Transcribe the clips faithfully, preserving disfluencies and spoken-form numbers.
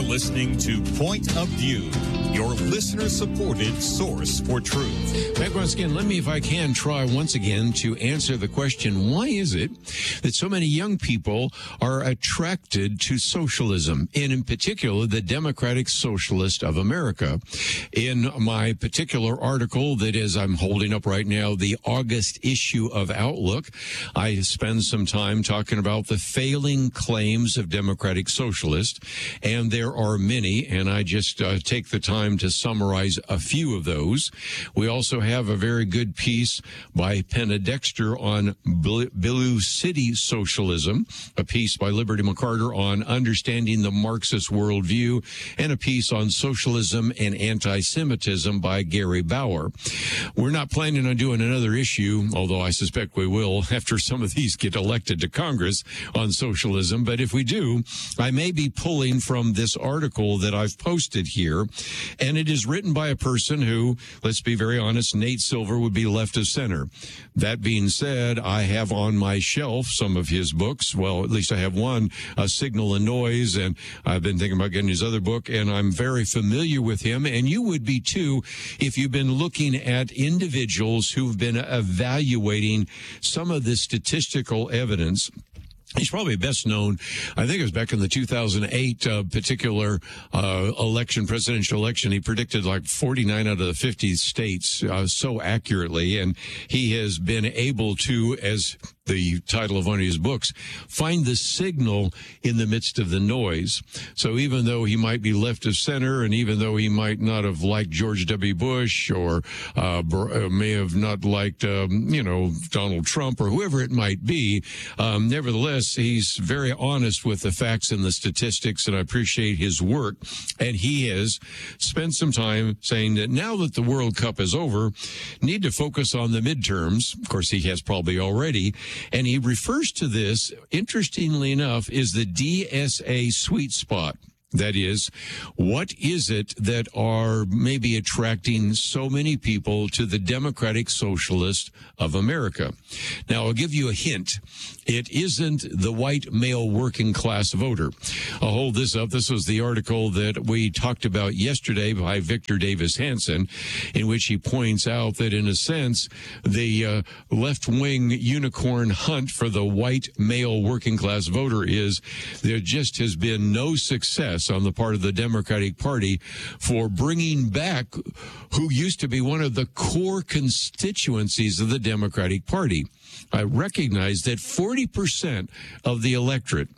listening to Point of View, your listener-supported source for truth. Back once again, let me, if I can, try once again to answer the question, why is it that so many young people are attracted to socialism, and in particular, the Democratic Socialist of America? In my particular article that is, I'm holding up right now, the August issue of Outlook, I spend some time talking about the failing claims of Democratic Socialists, and there are many, and I just uh, take the time to summarize a few of those. We also have a very good piece by Penna Dexter on Blue City Socialism, a piece by Liberty McCarter on understanding the Marxist worldview, and a piece on socialism and anti-Semitism by Gary Bauer. We're not planning on doing another issue, although I suspect we will after some of these get elected to Congress on socialism. But if we do, I may be pulling from this article that I've posted here, and it is written by a person who, let's be very honest, Nate Silver would be left of center. That being said, I have on my shelf some of his books. Well, at least I have one, uh, Signal and Noise, and I've been thinking about getting his other book, and I'm very familiar with him, and you would be too if you've been looking at individuals who've been evaluating some of the statistical evidence. He's probably best known, I think it was back in the two thousand eight uh, particular uh, election, presidential election. He predicted like forty-nine out of the fifty states uh, so accurately. And he has been able to, as the title of one of his books, find the signal in the midst of the noise. So even though he might be left of center, and even though he might not have liked George W. Bush, or uh, may have not liked, um, you know, Donald Trump, or whoever it might be, um, nevertheless, he's very honest with the facts and the statistics, and I appreciate his work. And he has spent some time saying that now that the World Cup is over, need to focus on the midterms. Of course, he has probably already. And he refers to this, interestingly enough, is the D S A sweet spot. That is, what is it that are maybe attracting so many people to the Democratic Socialist of America? Now, I'll give you a hint. It isn't the white male working class voter. I'll hold this up. This was the article that we talked about yesterday by Victor Davis Hanson, in which he points out that, in a sense, the uh, left-wing unicorn hunt for the white male working class voter is there just has been no success on the part of the Democratic Party for bringing back who used to be one of the core constituencies of the Democratic Party. I recognize that forty percent of the electorate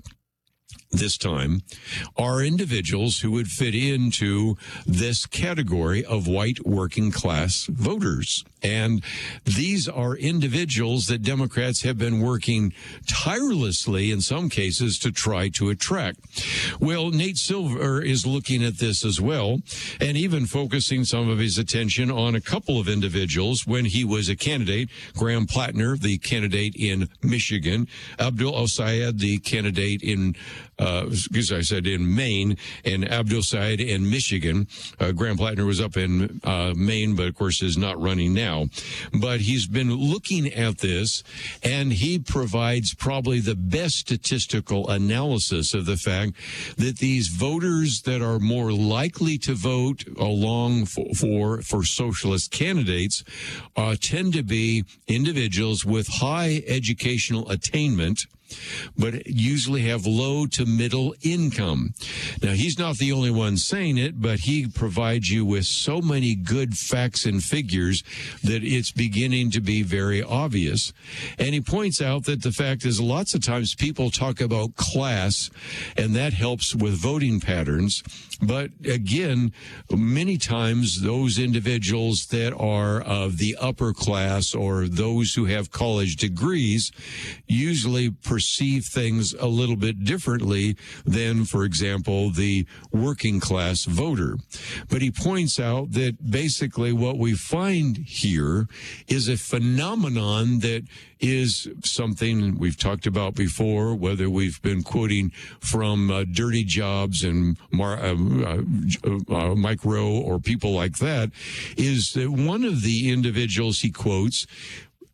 this time are individuals who would fit into this category of white working class voters. And these are individuals that Democrats have been working tirelessly, in some cases, to try to attract. Well, Nate Silver is looking at this as well, and even focusing some of his attention on a couple of individuals when he was a candidate. Graham Plattner, the candidate in Michigan, Abdul El-Sayed, the candidate in Uh, excuse me, I said in Maine, and Abdul Said in Michigan. Uh, Graham Plattner was up in uh, Maine, but of course is not running now. But he's been looking at this, and he provides probably the best statistical analysis of the fact that these voters that are more likely to vote along for for, for socialist candidates uh, tend to be individuals with high educational attainment, but usually have low to middle income. Now, he's not the only one saying it, but he provides you with so many good facts and figures that it's beginning to be very obvious. And he points out that the fact is lots of times people talk about class, and that helps with voting patterns. But again, many times those individuals that are of the upper class or those who have college degrees usually perceive things a little bit differently than, for example, the working class voter. But he points out that basically what we find here is a phenomenon that is something we've talked about before, whether we've been quoting from uh, Dirty Jobs and Mar- uh, uh, uh, Mike Rowe or people like that, is that one of the individuals he quotes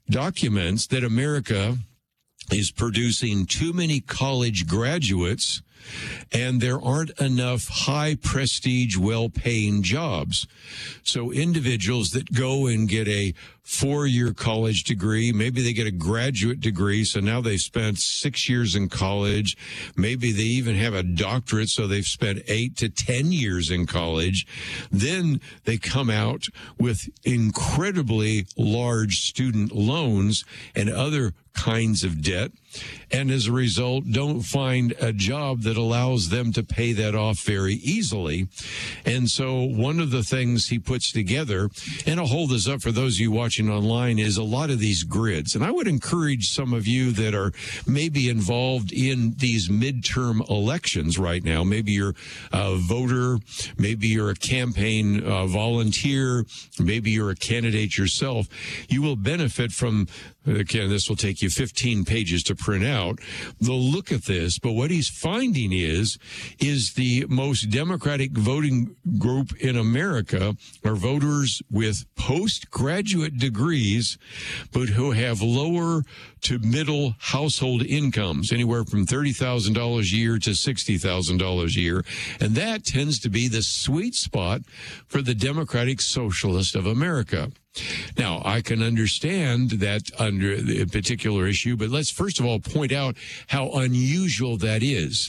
documents that America is producing too many college graduates and there aren't enough high prestige, well-paying jobs. So individuals that go and get a four-year college degree, maybe they get a graduate degree, so now they've spent six years in college. Maybe they even have a doctorate, so they've spent eight to ten years in college. Then they come out with incredibly large student loans and other kinds of debt, and as a result don't find a job that allows them to pay that off very easily. And so one of the things he puts together, and I'll hold this up for those of you watching online, is a lot of these grids. And I would encourage some of you that are maybe involved in these midterm elections right now. Maybe you're a voter, maybe you're a campaign uh, volunteer, maybe you're a candidate yourself. You will benefit from, again, this will take you fifteen pages to print out. They'll look at this, but what he's finding is, is the most Democratic voting group in America are voters with postgraduate degrees, but who have lower to middle household incomes, anywhere from thirty thousand dollars a year to sixty thousand dollars a year. And that tends to be the sweet spot for the Democratic Socialist of America. Now, I can understand that under a particular issue, but let's first of all point out how unusual that is.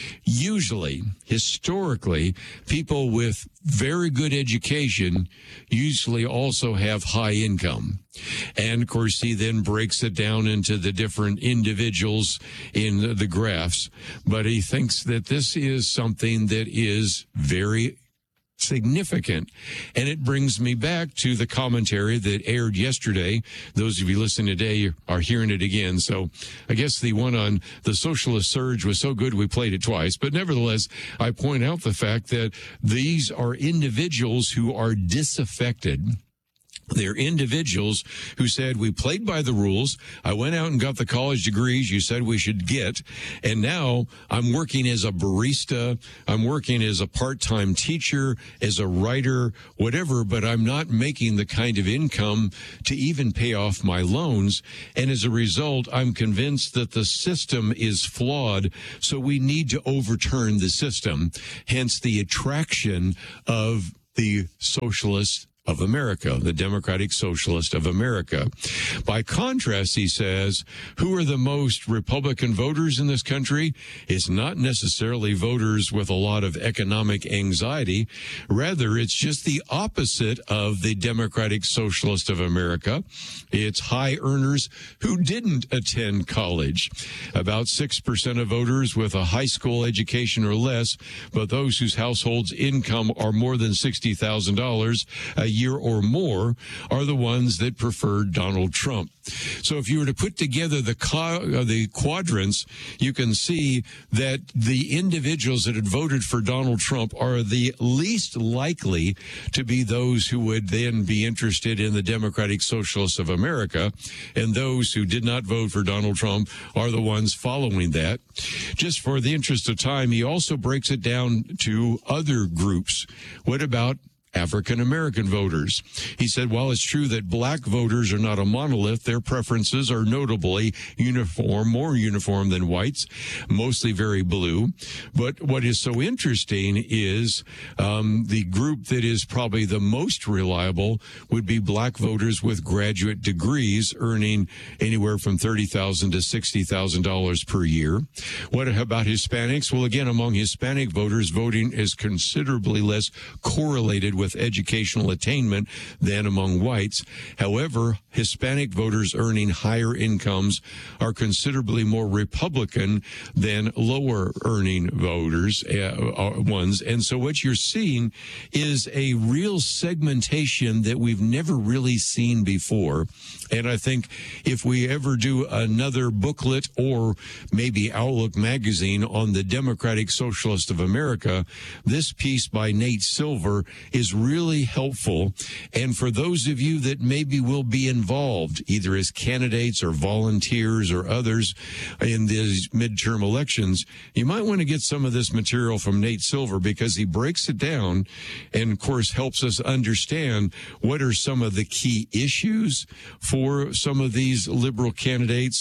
Usually, historically, people with very good education usually also have high income. And of course, he then breaks it down into the different individuals in the graphs. But he thinks that this is something that is very significant. And it brings me back to the commentary that aired yesterday. Those of you listening today are hearing it again. So I guess the one on the socialist surge was so good we played it twice. But nevertheless, I point out the fact that these are individuals who are disaffected. They're individuals who said, we played by the rules. I went out and got the college degrees you said we should get. And now I'm working as a barista. I'm working as a part-time teacher, as a writer, whatever, but I'm not making the kind of income to even pay off my loans. And as a result, I'm convinced that the system is flawed. So we need to overturn the system. Hence the attraction of the socialists of America, the Democratic Socialist of America. By contrast, he says, who are the most Republican voters in this country? It's not necessarily voters with a lot of economic anxiety. Rather, it's just the opposite of the Democratic Socialist of America. It's high earners who didn't attend college. About six percent of voters with a high school education or less, but those whose households' income are more than sixty thousand dollars a year or more are the ones that prefer Donald Trump. So if you were to put together the uh, the quadrants, you can see that the individuals that had voted for Donald Trump are the least likely to be those who would then be interested in the Democratic Socialists of America, and those who did not vote for Donald Trump are the ones following that. Just for the interest of time, he also breaks it down to other groups. What about African-American voters? He said, while it's true that black voters are not a monolith, their preferences are notably uniform, more uniform than whites, mostly very blue. But what is so interesting is um, the group that is probably the most reliable would be black voters with graduate degrees earning anywhere from thirty thousand dollars to sixty thousand dollars per year. What about Hispanics? Well, again, among Hispanic voters, voting is considerably less correlated with with educational attainment than among whites. However, Hispanic voters earning higher incomes are considerably more Republican than lower earning voters, uh, ones. And so what you're seeing is a real segmentation that we've never really seen before. And I think if we ever do another booklet or maybe Outlook magazine on the Democratic Socialist of America, this piece by Nate Silver is really helpful. And for those of you that maybe will be involved, either as candidates or volunteers or others in these midterm elections, you might want to get some of this material from Nate Silver, because he breaks it down and, of course, helps us understand what are some of the key issues for some of these liberal candidates.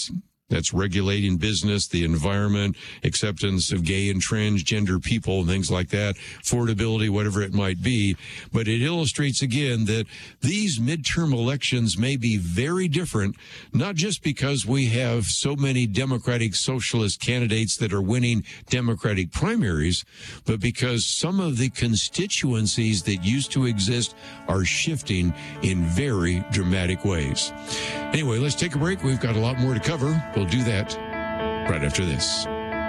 That's regulating business, the environment, acceptance of gay and transgender people, and things like that, affordability, whatever it might be. But it illustrates again that these midterm elections may be very different, not just because we have so many Democratic Socialist candidates that are winning Democratic primaries, but because some of the constituencies that used to exist are shifting in very dramatic ways. Anyway, let's take a break. We've got a lot more to cover. We'll do that right after this.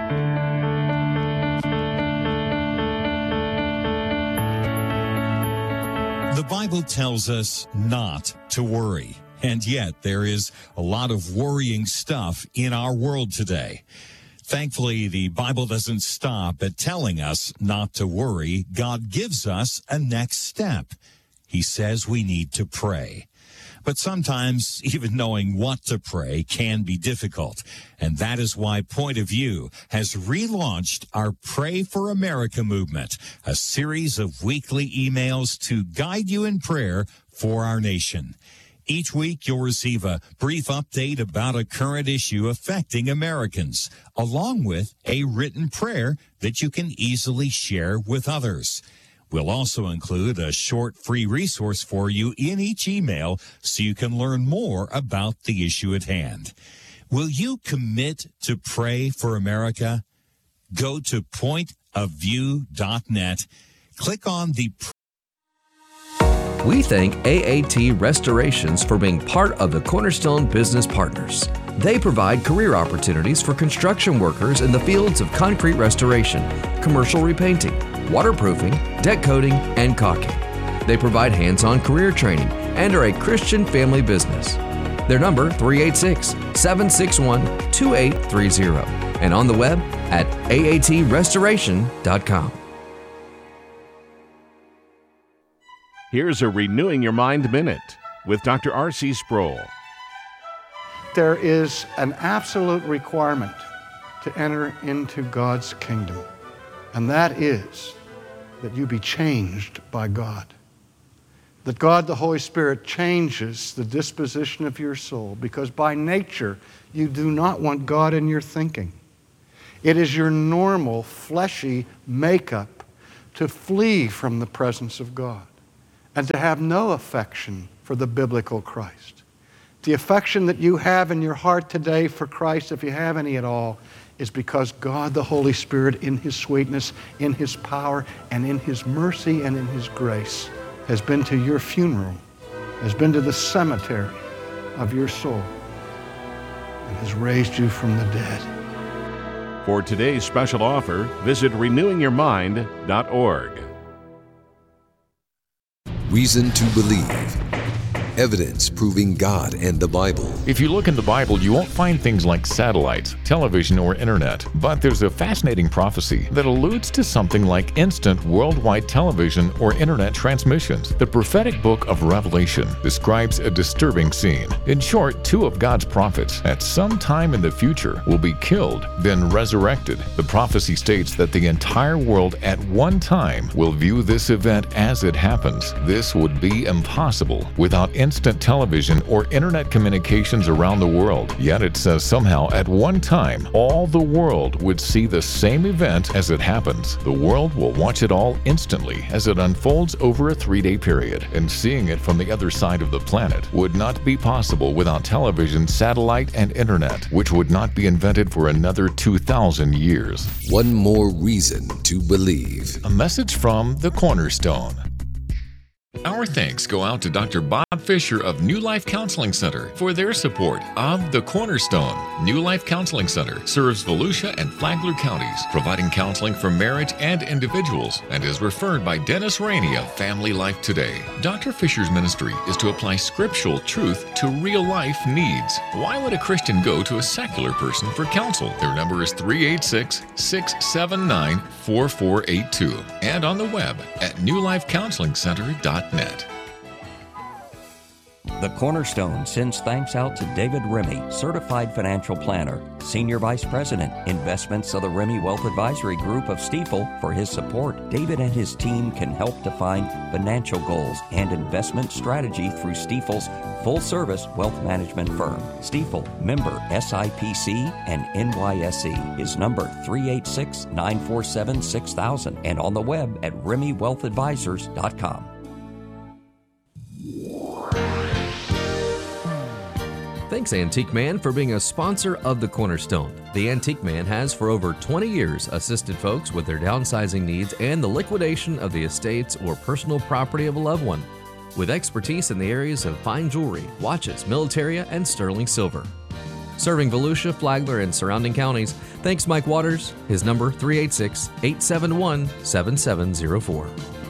The Bible tells us not to worry, and yet there is a lot of worrying stuff in our world today. Thankfully, the Bible doesn't stop at telling us not to worry. God gives us a next step. He says we need to pray. But sometimes even knowing what to pray can be difficult. And that is why Point of View has relaunched our Pray for America movement, a series of weekly emails to guide you in prayer for our nation. Each week, you'll receive a brief update about a current issue affecting Americans, along with a written prayer that you can easily share with others. We'll also include a short free resource for you in each email so you can learn more about the issue at hand. Will you commit to pray for America? Go to point of view dot net. Click on the We thank A A T Restorations for being part of the Cornerstone Business Partners. They provide career opportunities for construction workers in the fields of concrete restoration, commercial repainting, waterproofing, deck coating, and caulking. They provide hands-on career training and are a Christian family business. Their number, three eight six, seven six one, two eight three zero, and on the web at A A T restoration dot com. Here's a Renewing Your Mind Minute with Doctor R C Sproul. There is an absolute requirement to enter into God's kingdom, and that is that you be changed by God. That God, the Holy Spirit, changes the disposition of your soul, because by nature, you do not want God in your thinking. It is your normal, fleshy makeup to flee from the presence of God and to have no affection for the biblical Christ. The affection that you have in your heart today for Christ, if you have any at all, is because God, the Holy Spirit, in His sweetness, in His power, and in His mercy and in His grace, has been to your funeral, has been to the cemetery of your soul, and has raised you from the dead. For today's special offer, visit renewing your mind dot org. Reason to believe. Evidence proving God and the Bible. If you look in the Bible, you won't find things like satellites, television, or internet. But there's a fascinating prophecy that alludes to something like instant worldwide television or internet transmissions. The prophetic book of Revelation describes a disturbing scene. In short, two of God's prophets at some time in the future will be killed, then resurrected. The prophecy states that the entire world at one time will view this event as it happens. This would be impossible without instant television or internet communications around the world. Yet it says somehow at one time, all the world would see the same event as it happens. The world will watch it all instantly as it unfolds over a three-day period, and seeing it from the other side of the planet would not be possible without television, satellite, and internet, which would not be invented for another two thousand years. One more reason to believe. A message from the Cornerstone. Our thanks go out to Doctor Bob Fisher of New Life Counseling Center for their support of The Cornerstone. New Life Counseling Center serves Volusia and Flagler counties, providing counseling for marriage and individuals, and is referred by Dennis Rainey of Family Life Today. Doctor Fisher's ministry is to apply scriptural truth to real-life needs. Why would a Christian go to a secular person for counsel? Their number is three eight six, six seven nine, four four eight two, and on the web at new life counseling center dot net. The Cornerstone sends thanks out to David Remy, Certified Financial Planner, Senior Vice President, Investments of the Remy Wealth Advisory Group of Stifel, for his support. David and his team can help define financial goals and investment strategy through Stifel's full-service wealth management firm. Stifel, member S I P C and N Y S E, is number three eight six, nine four seven, six thousand and on the web at remy wealth advisors dot com. Thanks, Antique Man, for being a sponsor of The Cornerstone. The Antique Man has for over twenty years assisted folks with their downsizing needs and the liquidation of the estates or personal property of a loved one, with expertise in the areas of fine jewelry, watches, militaria, and sterling silver. Serving Volusia, Flagler, and surrounding counties, thanks Mike Waters. His number three eight six, eight seven one, seven seven zero four.